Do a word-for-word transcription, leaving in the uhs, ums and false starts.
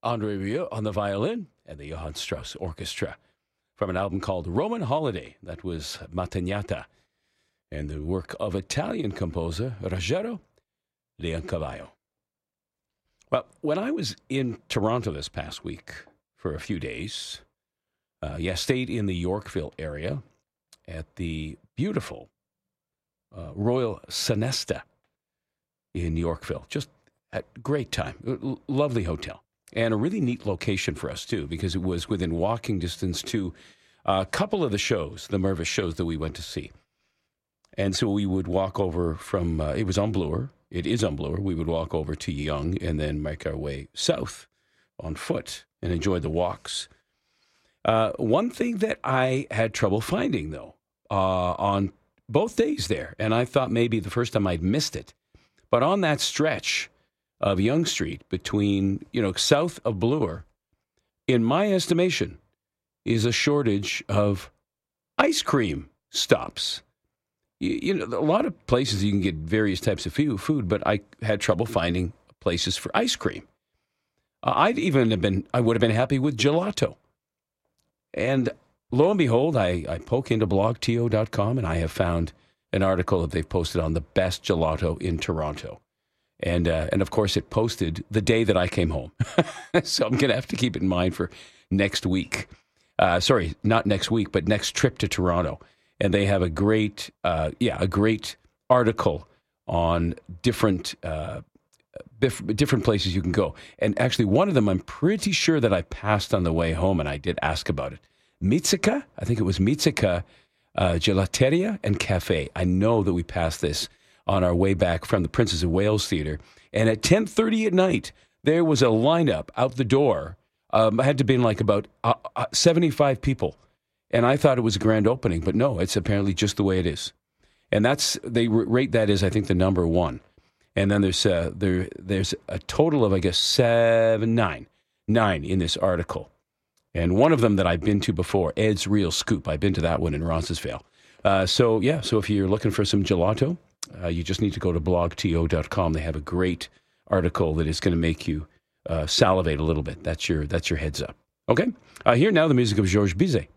Andre Rieu on the violin, and the Johann Strauss Orchestra from an album called Roman Holiday. That was Mataniata, and the work of Italian composer Ruggero Leoncavallo. Well, when I was in Toronto this past week for a few days, uh, yeah, stayed in the Yorkville area at the beautiful uh, Royal Sonesta in Yorkville. Just a great time. L- lovely hotel. And a really neat location for us, too, because it was within walking distance to a couple of the shows, the Mervis shows that we went to see. And so we would walk over from, uh, it was on Bloor. It is on Bloor. We would walk over to Yonge and then make our way south on foot and enjoy the walks. Uh, one thing that I had trouble finding, though, uh, on both days there, and I thought maybe the first time I'd missed it, but on that stretch of Yonge Street between, you know, south of Bloor, in my estimation, is a shortage of ice cream stops. You, you know, a lot of places you can get various types of food, but I had trouble finding places for ice cream. Uh, I'd even have been, I would have been happy with gelato. And lo and behold, I, I poke into blog T O dot com and I have found an article that they've posted on the best gelato in Toronto. And, uh, and of course, it posted the day that I came home. So I'm going to have to keep it in mind for next week. Uh, sorry, not next week, but next trip to Toronto. And they have a great, uh, yeah, a great article on different, uh, bif- different places you can go. And actually, one of them, I'm pretty sure that I passed on the way home, and I did ask about it. Mitsuka, I think it was Mitsuka uh, Gelateria and Cafe. I know that we passed this on our way back from the Princess of Wales Theatre. And at ten thirty at night, there was a lineup out the door. Um, it had to have been like about uh, uh, seventy-five people. And I thought it was a grand opening, but no, it's apparently just the way it is. And that's, they rate that as, I think, the number one. And then there's uh, there there's a total of, I guess, seven, nine, nine in this article. And one of them that I've been to before, Ed's Real Scoop. I've been to that one in Roncesvalles. Uh, so, yeah, so if you're looking for some gelato, Uh, you just need to go to blog T O dot com. They have a great article that is going to make you uh, salivate a little bit. That's your that's your heads up. Okay? Uh, here now, the music of Georges Bizet.